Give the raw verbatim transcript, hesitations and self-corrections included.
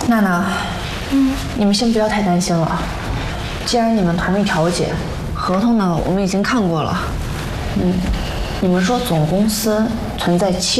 娜娜，嗯，你们先不要太担心了。既然你们同意调解，合同呢我们已经看过了。嗯，你们说总公司存在欺